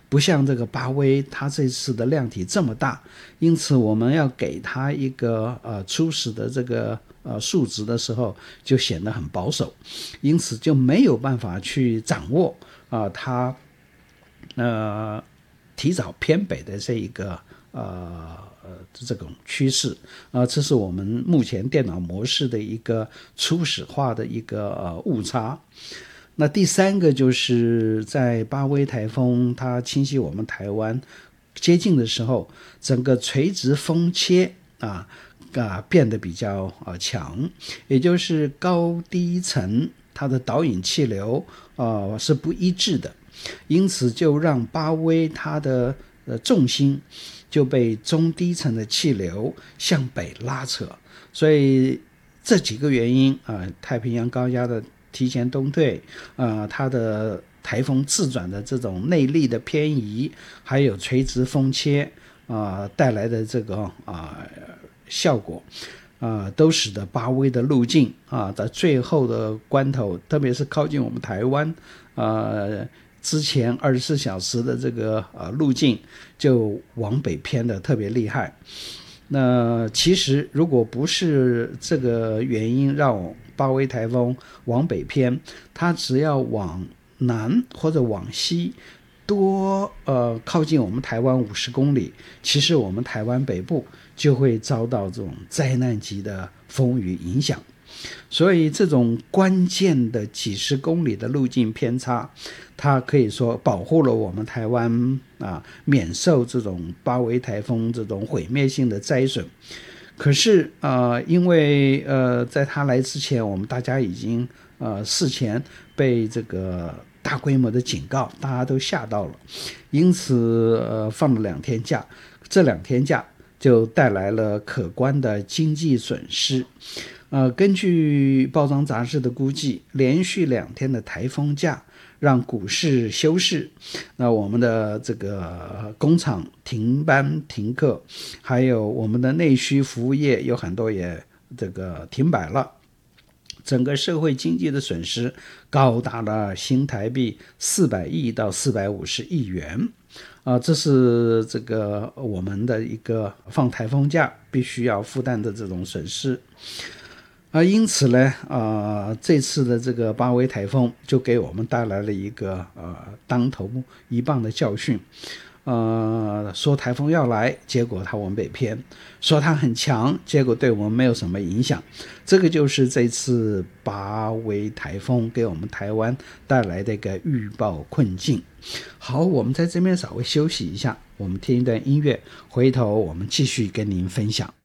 不像这个巴威它这次的量体这么大，因此我们要给它一个初始的这个数值的时候就显得很保守，因此就没有办法去掌握它提早偏北的这一个这种趋势这是我们目前电脑模式的一个初始化的一个误差。那第三个就是在巴威台风它侵袭我们台湾接近的时候，整个垂直风切变得比较强，也就是高低层它的导引气流是不一致的，因此就让巴威它的重心就被中低层的气流向北拉扯，所以这几个原因太平洋高压的提前东退它的台风自转的这种内力的偏移，还有垂直风切带来的这个效果都使得巴威的路径在最后的关头，特别是靠近我们台湾之前24小时的这个路径就往北偏的特别厉害。那其实如果不是这个原因让巴威台风往北偏，它只要往南或者往西多靠近我们台湾50公里，其实我们台湾北部就会遭到这种灾难级的风雨影响。所以这种关键的几十公里的路径偏差，它可以说保护了我们台湾免受这种巴威台风这种毁灭性的灾损。可是因为在它来之前，我们大家已经事前被这个大规模的警告，大家都吓到了，因此放了2天假，这2天假就带来了可观的经济损失。根据报章杂志的估计，连续2天的台风假让股市休市，那我们的这个工厂停班停课，还有我们的内需服务业有很多也这个停摆了，整个社会经济的损失高达了新台币400亿到450亿元这是这个我们的一个放台风假必须要负担的这种损失。因此呢这次的这个巴威台风就给我们带来了一个当头一棒的教训。说台风要来，结果它往北偏；说它很强，结果对我们没有什么影响。这个就是这次巴威台风给我们台湾带来的一个预报困境。好，我们在这边稍微休息一下，我们听一段音乐，回头我们继续跟您分享。